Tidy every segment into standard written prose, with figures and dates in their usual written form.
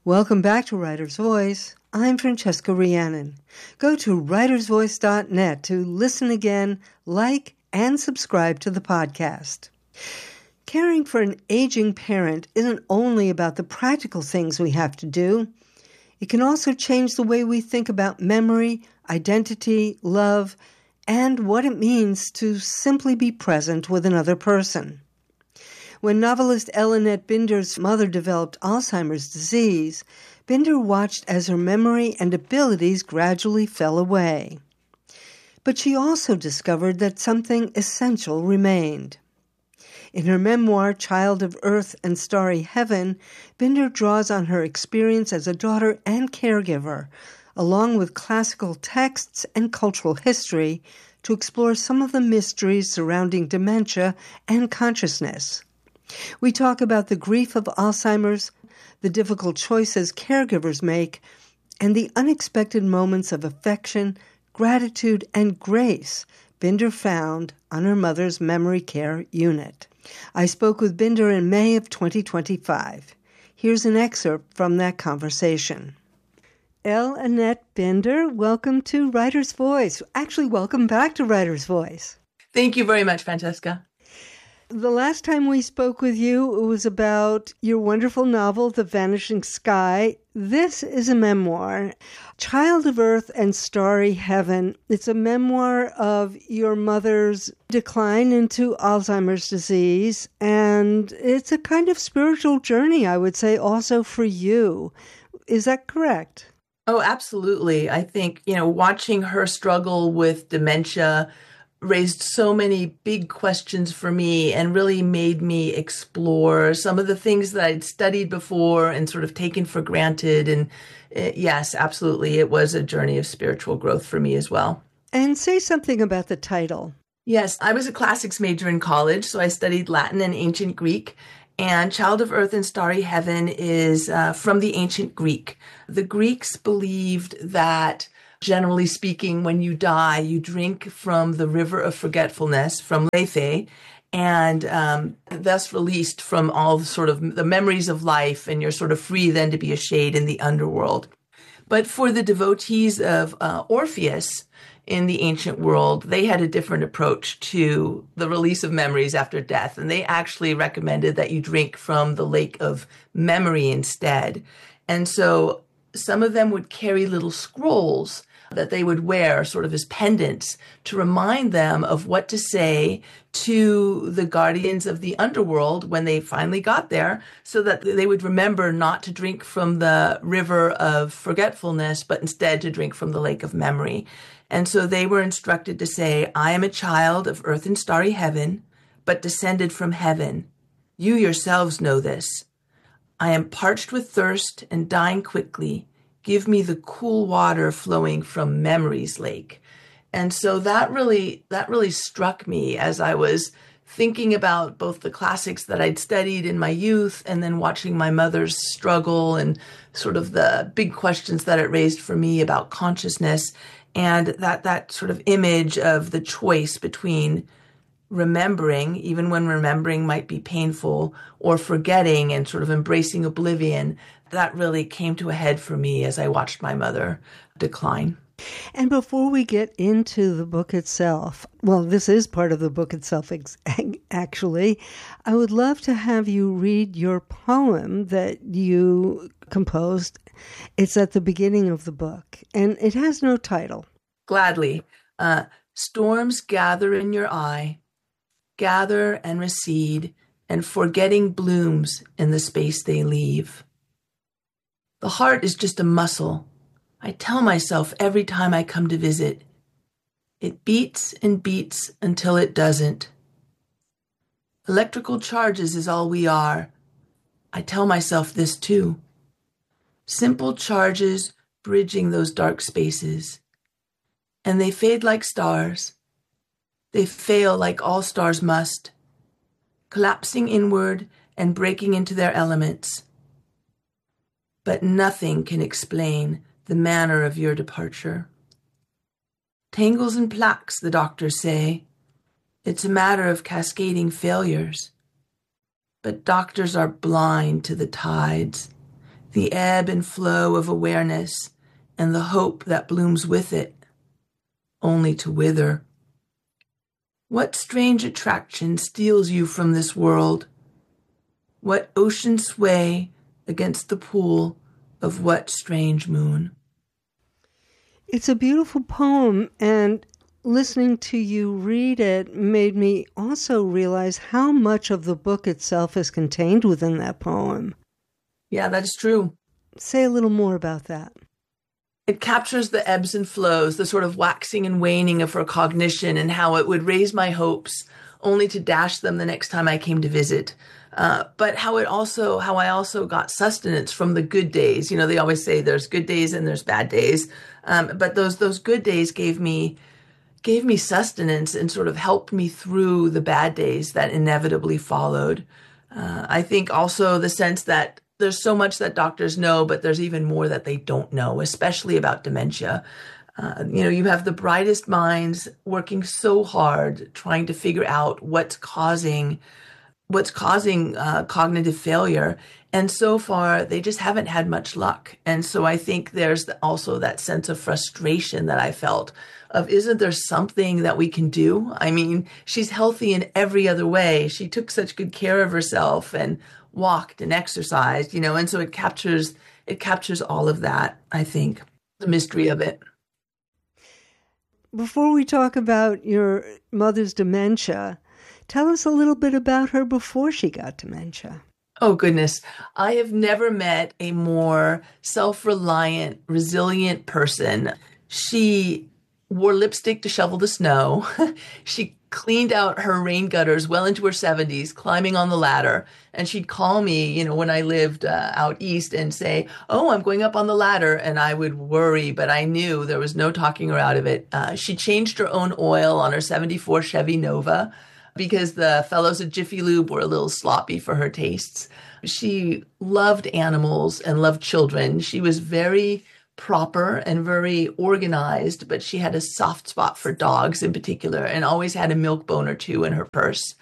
Welcome back to Writer's Voice. I'm Francesca Rhiannon. Go to writersvoice.net to listen again, like, and subscribe to the podcast. Caring for an aging parent isn't only about the practical things we have to do. It can also change the way we think about memory, identity, love, and what it means to simply be present with another person. When novelist Ellinette Binder's mother developed Alzheimer's disease, Binder watched as her memory and abilities gradually fell away. But she also discovered that something essential remained. In her memoir, Child of Earth and Starry Heaven, Binder draws on her experience as a daughter and caregiver, along with classical texts and cultural history, to explore some of the mysteries surrounding dementia and consciousness. We talk about the grief of Alzheimer's, the difficult choices caregivers make, and the unexpected moments of affection, gratitude, and grace Binder found on her mother's memory care unit. I spoke with Binder in May of 2025. Here's an excerpt from that conversation. Ellinette Binder, welcome to Writer's Voice. Actually, welcome back to Writer's Voice. Thank you very much, Francesca. The last time we spoke with you, it was about your wonderful novel, The Vanishing Sky. This is a memoir, Child of Earth and Starry Heaven. It's a memoir of your mother's decline into Alzheimer's disease, and it's a kind of spiritual journey, I would say, also for you. Is that correct? Oh, absolutely. I think, watching her struggle with dementia raised so many big questions for me and really made me explore some of the things that I'd studied before and sort of taken for granted. And yes, absolutely, it was a journey of spiritual growth for me as well. And say something about the title. Yes, I was a classics major in college, so I studied Latin and ancient Greek. And Child of Earth and Starry Heaven is from the ancient Greek. The Greeks believed that, generally speaking, when you die, you drink from the river of forgetfulness, from Lethe, and thus released from all sort of the memories of life, and you're sort of free then to be a shade in the underworld. But for the devotees of Orpheus in the ancient world, they had a different approach to the release of memories after death, and they actually recommended that you drink from the lake of memory instead. And so some of them would carry little scrolls that they would wear sort of as pendants to remind them of what to say to the guardians of the underworld when they finally got there, so that they would remember not to drink from the river of forgetfulness, but instead to drink from the lake of memory. And so they were instructed to say, I am a child of earth and starry heaven, but descended from heaven. You yourselves know this. I am parched with thirst and dying quickly. Give me the cool water flowing from memory's lake. And so that really struck me as I was thinking about both the classics that I'd studied in my youth and then watching my mother's struggle and sort of the big questions that it raised for me about consciousness, and that sort of image of the choice between remembering, even when remembering might be painful, or forgetting and sort of embracing oblivion. That really came to a head for me as I watched my mother decline. And before we get into the book itself, well, this is part of the book itself, actually, I would love to have you read your poem that you composed. It's at the beginning of the book, and it has no title. Gladly. Storms gather in your eye, gather and recede, and forgetting blooms in the space they leave. The heart is just a muscle. I tell myself every time I come to visit. It beats and beats until it doesn't. Electrical charges is all we are. I tell myself this too. Simple charges bridging those dark spaces. And they fade like stars. They fail like all stars must, collapsing inward and breaking into their elements. But nothing can explain the manner of your departure. Tangles and plaques, the doctors say. It's a matter of cascading failures. But doctors are blind to the tides. the ebb and flow of awareness and the hope that blooms with it, only to wither. What strange attraction steals you from this world? What ocean sway against the pool of what strange moon? It's a beautiful poem, and listening to you read it made me also realize how much of the book itself is contained within that poem. Yeah, that's true. Say a little more about that. It captures the ebbs and flows, the sort of waxing and waning of her cognition, and how it would raise my hopes only to dash them the next time I came to visit. But how I also got sustenance from the good days. You know, they always say there's good days and there's bad days. But those good days gave me sustenance and sort of helped me through the bad days that inevitably followed. I think also the sense that there's so much that doctors know, but there's even more that they don't know, especially about dementia. You have the brightest minds working so hard trying to figure out what's causing cognitive failure. And so far, they just haven't had much luck. And so I think there's also that sense of frustration that I felt of, isn't there something that we can do? I mean, she's healthy in every other way. She took such good care of herself and walked and exercised, and so it captures all of that, I think, the mystery of it. Before we talk about your mother's dementia, tell us a little bit about her before she got dementia. Oh, goodness. I have never met a more self-reliant, resilient person. She wore lipstick to shovel the snow. She cleaned out her rain gutters well into her 70s, climbing on the ladder. And she'd call me, when I lived out east and say, "Oh, I'm going up on the ladder." And I would worry, but I knew there was no talking her out of it. She changed her own oil on her 74 Chevy Nova because the fellows at Jiffy Lube were a little sloppy for her tastes. She loved animals and loved children. She was very proper and very organized, but she had a soft spot for dogs in particular and always had a milk bone or two in her purse.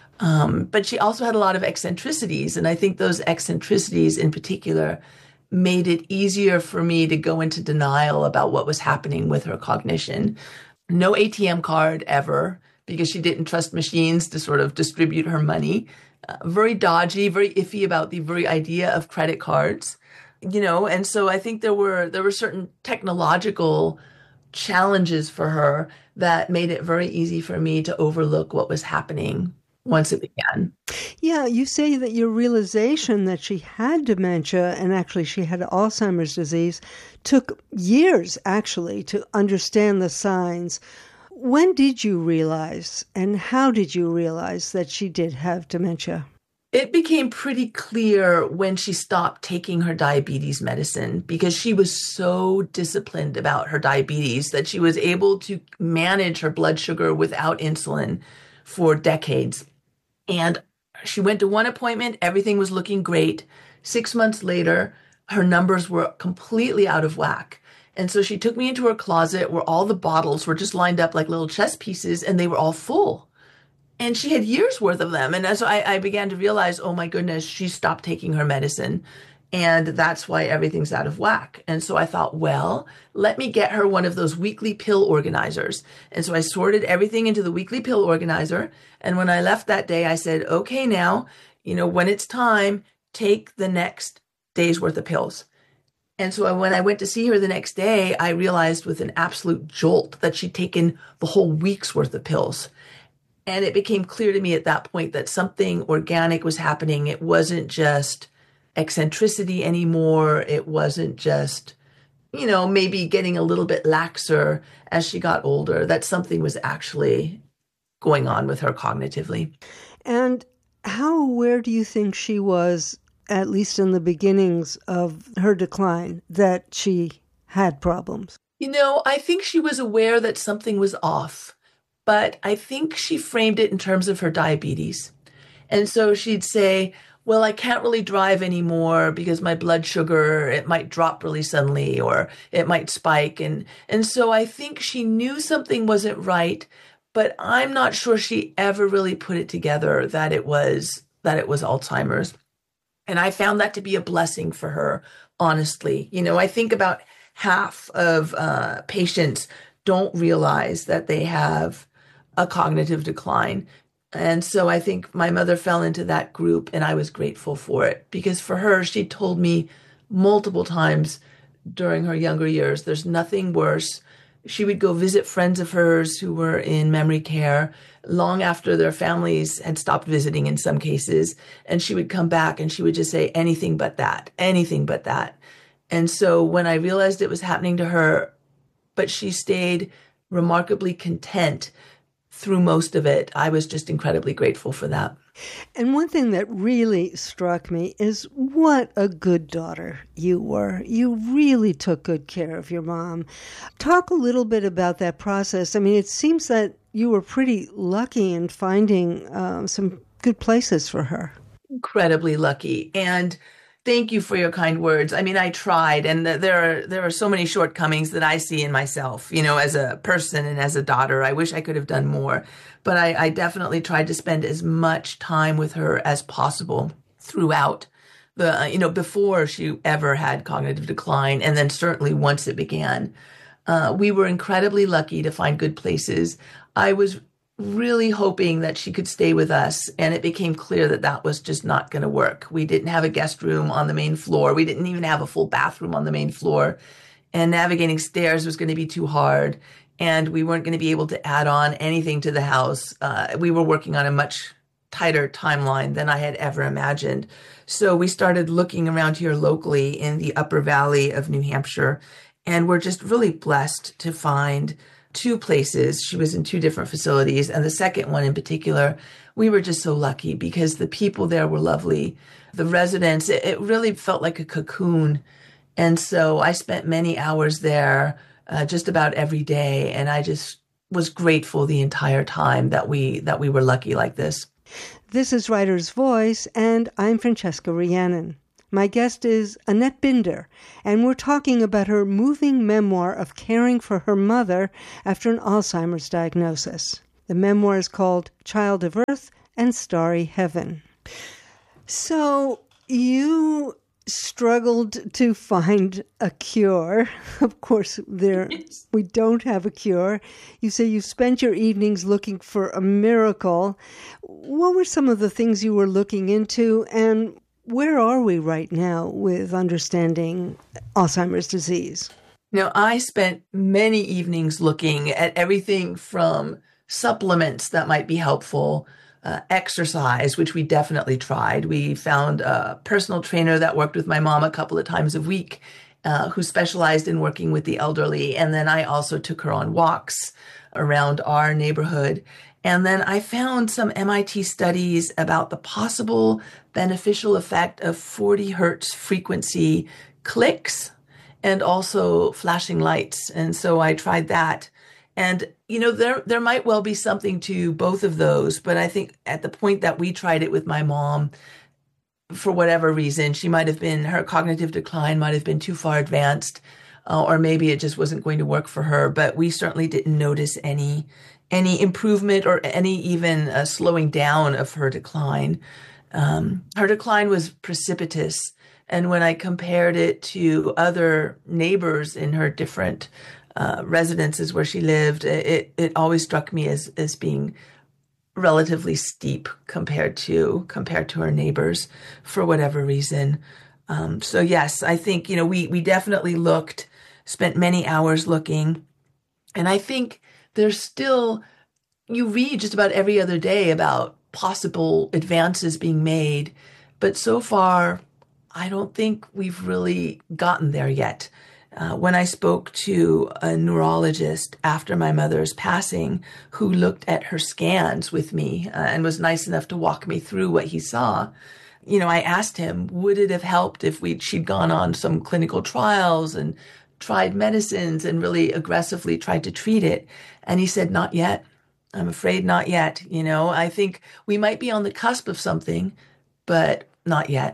But she also had a lot of eccentricities, and I think those eccentricities in particular made it easier for me to go into denial about what was happening with her cognition. No ATM card ever, because she didn't trust machines to sort of distribute her money. Very dodgy, very iffy about the very idea of credit cards. And so I think there were certain technological challenges for her that made it very easy for me to overlook what was happening once it began. Yeah, you say that your realization that she had dementia and actually she had Alzheimer's disease took years actually to understand the signs. When did you realize and how did you realize that she did have dementia? It became pretty clear when she stopped taking her diabetes medicine, because she was so disciplined about her diabetes that she was able to manage her blood sugar without insulin for decades. And she went to one appointment, everything was looking great. 6 months later, her numbers were completely out of whack. And so she took me into her closet where all the bottles were just lined up like little chess pieces, and they were all full. And she had years worth of them. And so I began to realize, oh my goodness, she stopped taking her medicine. And that's why everything's out of whack. And so I thought, well, let me get her one of those weekly pill organizers. And so I sorted everything into the weekly pill organizer. And when I left that day, I said, okay, now, when it's time, take the next day's worth of pills. And so when I went to see her the next day, I realized with an absolute jolt that she'd taken the whole week's worth of pills. And it became clear to me at that point that something organic was happening. It wasn't just eccentricity anymore. It wasn't just, maybe getting a little bit laxer as she got older, that something was actually going on with her cognitively. And how aware do you think she was, at least in the beginnings of her decline, that she had problems? I think she was aware that something was off. But I think she framed it in terms of her diabetes. And so she'd say, well, I can't really drive anymore because my blood sugar, it might drop really suddenly or it might spike. And so I think she knew something wasn't right, but I'm not sure she ever really put it together that it was Alzheimer's. And I found that to be a blessing for her, honestly. I think about half of patients don't realize that they have a cognitive decline. And so I think my mother fell into that group, and I was grateful for it, because for her, she told me multiple times during her younger years, there's nothing worse. She would go visit friends of hers who were in memory care long after their families had stopped visiting in some cases. And she would come back and she would just say, anything but that, anything but that. And so when I realized it was happening to her, but she stayed remarkably content through most of it, I was just incredibly grateful for that. And one thing that really struck me is what a good daughter you were. You really took good care of your mom. Talk a little bit about that process. I mean, it seems that you were pretty lucky in finding some good places for her. Incredibly lucky. And thank you for your kind words. I mean, I tried, and there are so many shortcomings that I see in myself, as a person and as a daughter. I wish I could have done more, but I definitely tried to spend as much time with her as possible throughout before she ever had cognitive decline, and then certainly once it began. We were incredibly lucky to find good places. I was really hoping that she could stay with us, and it became clear that that was just not going to work. We didn't have a guest room on the main floor. We didn't even have a full bathroom on the main floor, and navigating stairs was going to be too hard, and we weren't going to be able to add on anything to the house. We were working on a much tighter timeline than I had ever imagined. So we started looking around here locally in the Upper Valley of New Hampshire, and we're just really blessed to find two places. She was in two different facilities. And the second one in particular, we were just so lucky because the people there were lovely. The residents, it really felt like a cocoon. And so I spent many hours there just about every day. And I just was grateful the entire time that we were lucky like this. This is Writer's Voice, and I'm Francesca Rhiannon. My guest is Annette Binder, and we're talking about her moving memoir of caring for her mother after an Alzheimer's diagnosis. The memoir is called Child of Earth and Starry Heaven. So you struggled to find a cure. Of course, we don't have a cure. You say you spent your evenings looking for a miracle. What were some of the things you were looking into, and where are we right now with understanding Alzheimer's disease? I spent many evenings looking at everything from supplements that might be helpful, exercise, which we definitely tried. We found a personal trainer that worked with my mom a couple of times a week, who specialized in working with the elderly. And then I also took her on walks around our neighborhood. And then I found some MIT studies about the possible beneficial effect of 40 hertz frequency clicks and also flashing lights. And so I tried that. And, there might well be something to both of those. But I think at the point that we tried it with my mom, for whatever reason, her cognitive decline might have been too far advanced, or maybe it just wasn't going to work for her. But we certainly didn't notice any improvement or any even slowing down of her decline. Her decline was precipitous. And when I compared it to other neighbors in her different residences where she lived, it always struck me as being relatively steep compared to her neighbors for whatever reason. So yes, I think, we definitely spent many hours looking. And I think there's still, you read just about every other day about possible advances being made, but so far, I don't think we've really gotten there yet. When I spoke to a neurologist after my mother's passing, who looked at her scans with me and was nice enough to walk me through what he saw, I asked him, would it have helped if she'd gone on some clinical trials and tried medicines and really aggressively tried to treat it? And he said, not yet. I'm afraid not yet. I think we might be on the cusp of something, but not yet.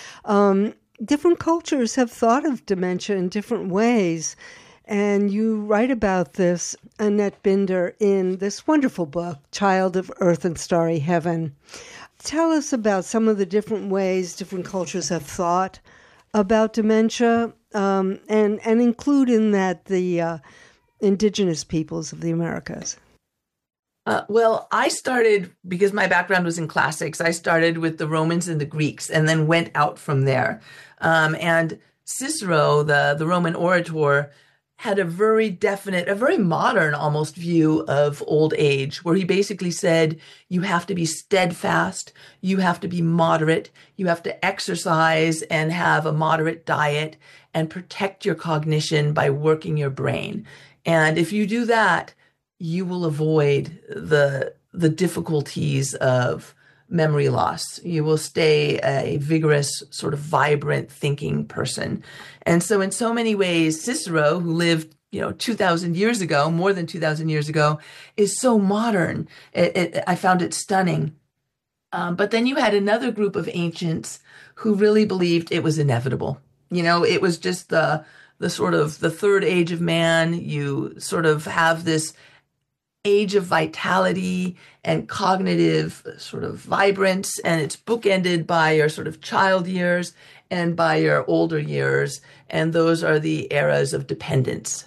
Different cultures have thought of dementia in different ways. And you write about this, Annette Binder, in this wonderful book, Child of Earth and Starry Heaven. tell us about some of the different ways different cultures have thought about dementia, and include in that the indigenous peoples of the Americas? Well, I started, because my background was in classics, I started with the Romans and the Greeks and then went out from there. And Cicero, the Roman orator, had a very definite, a very modern almost view of old age, where he basically said, you have to be steadfast, you have to be moderate, you have to exercise and have a moderate diet and protect your cognition by working your brain. And if you do that, you will avoid the difficulties of memory loss. You will stay a vigorous, sort of vibrant thinking person. And so in so many ways, Cicero, who lived 2,000 years ago, more than 2,000 years ago, is so modern. I found it stunning. But then you had another group of ancients who really believed it was inevitable. It was just the sort of the third age of man. You sort of have this age of vitality and cognitive sort of vibrance, and it's bookended by your sort of child years and by your older years, and those are the eras of dependence.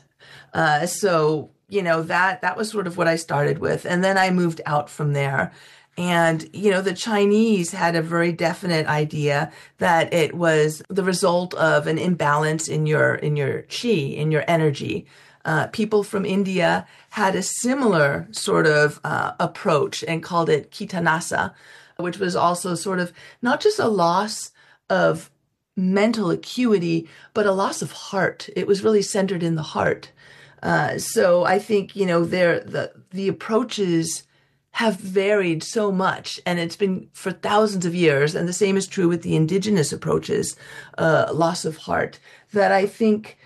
So that was sort of what I started with, and then I moved out from there. And the Chinese had a very definite idea that it was the result of an imbalance in your qi, in your energy. People from India had a similar sort of approach and called it Kitanasa, which was also sort of not just a loss of mental acuity, but a loss of heart. It was really centered in the heart. So I think, the approaches have varied so much, and it's been for thousands of years, and the same is true with the indigenous approaches, loss of heart, that I think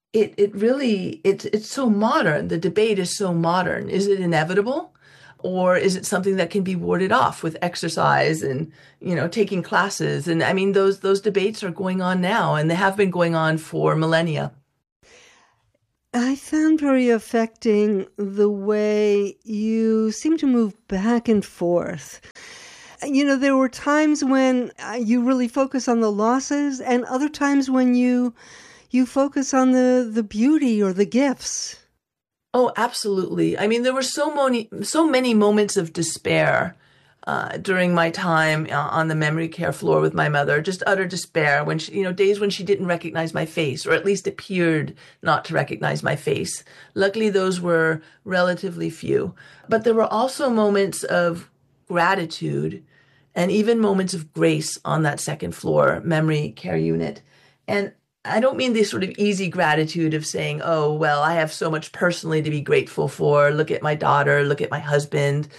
it's so modern. The debate is so modern. Is it inevitable, or is it something that can be warded off with exercise and taking classes? And I mean, those debates are going on now, and they have been going on for millennia. I found very affecting the way you seem to move back and forth. There were times when you really focus on the losses, and other times when you focus on the beauty or the gifts. Oh, absolutely. I mean, there were so many moments of despair during my time on the memory care floor with my mother, just utter despair when she, days when she didn't recognize my face, or at least appeared not to recognize my face. Luckily, those were relatively few. But there were also moments of gratitude and even moments of grace on that second floor memory care unit. And I don't mean this sort of easy gratitude of saying, oh, well, I have so much personally to be grateful for. Look at my daughter, look at my husband.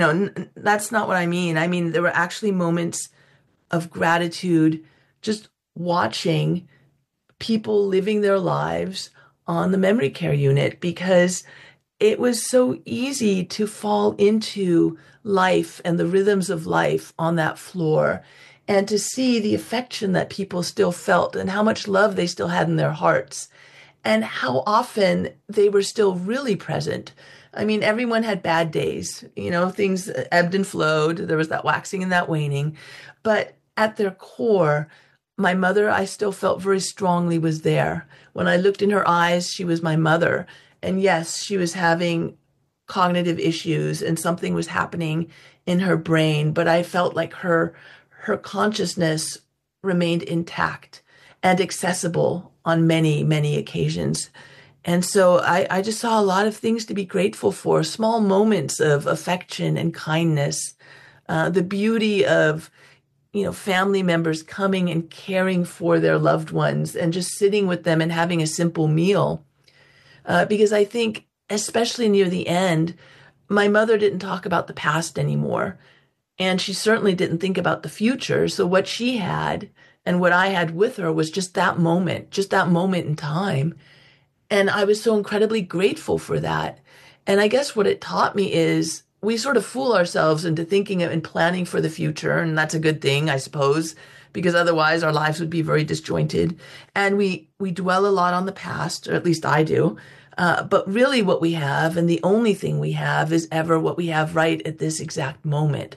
That's not what I mean. I mean, there were actually moments of gratitude just watching people living their lives on the memory care unit, because it was so easy to fall into life and the rhythms of life on that floor, and to see the affection that people still felt and how much love they still had in their hearts and how often they were still really present. I mean, everyone had bad days, things ebbed and flowed. There was that waxing and that waning. But at their core, my mother, I still felt very strongly was there. When I looked in her eyes, she was my mother. And yes, she was having cognitive issues and something was happening in her brain, but I felt like her consciousness remained intact and accessible on many, many occasions. And so I just saw a lot of things to be grateful for, small moments of affection and kindness, the beauty of, family members coming and caring for their loved ones and just sitting with them and having a simple meal. Because I think, especially near the end, my mother didn't talk about the past anymore. And she certainly didn't think about the future. So what she had and what I had with her was just that moment in time. And I was so incredibly grateful for that. And I guess what it taught me is we sort of fool ourselves into thinking and planning for the future. And that's a good thing, I suppose, because otherwise our lives would be very disjointed. And we dwell a lot on the past, or at least I do. But really what we have, and the only thing we have, is ever what we have right at this exact moment.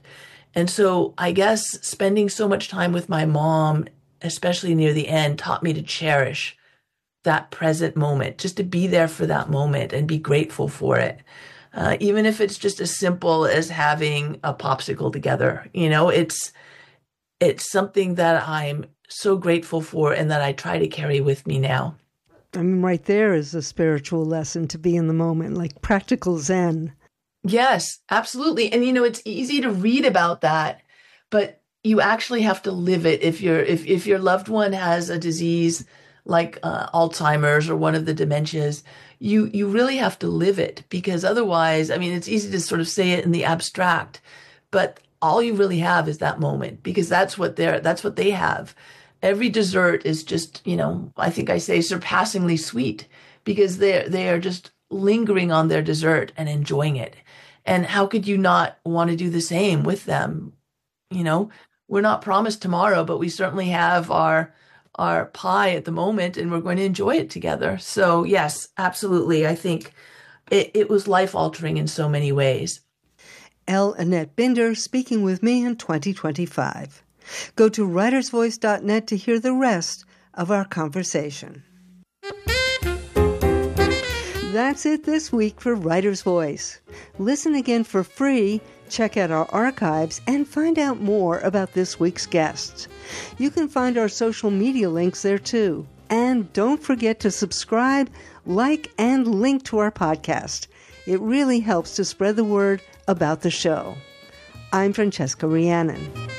And so I guess spending so much time with my mom, especially near the end, taught me to cherish that present moment, just to be there for that moment and be grateful for it. Even if it's just as simple as having a popsicle together, it's something that I'm so grateful for and that I try to carry with me now. I mean, right there is a spiritual lesson, to be in the moment, like practical Zen. Yes, absolutely. And it's easy to read about that, but you actually have to live it. If your loved one has a disease like Alzheimer's or one of the dementias, you really have to live it, because otherwise, I mean, it's easy to sort of say it in the abstract, but all you really have is that moment, because that's what they have. Every dessert is just, I think I say surpassingly sweet, because they are just lingering on their dessert and enjoying it. And how could you not want to do the same with them? We're not promised tomorrow, but we certainly have our pie at the moment, and we're going to enjoy it together. So yes, absolutely. I think it was life-altering in so many ways. L. Annette Binder speaking with me in 2025. Go to writersvoice.net to hear the rest of our conversation. That's it this week for Writer's Voice. Listen again for free, check out our archives, and find out more about this week's guests. You can find our social media links there too. And don't forget to subscribe, like, and link to our podcast. It really helps to spread the word about the show. I'm Francesca Rhiannon.